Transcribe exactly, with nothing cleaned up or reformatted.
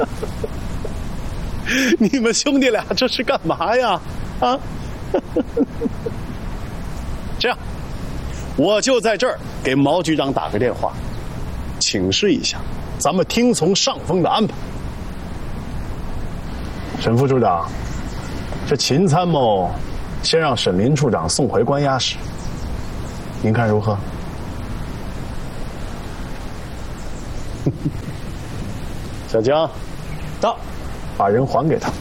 你们兄弟俩这是干嘛呀？啊？这样，我就在这儿给毛局长打个电话，请示一下，咱们听从上峰的安排。沈副处长，这秦参谋先让沈林处长送回关押室，您看如何？小江，到，把人还给他。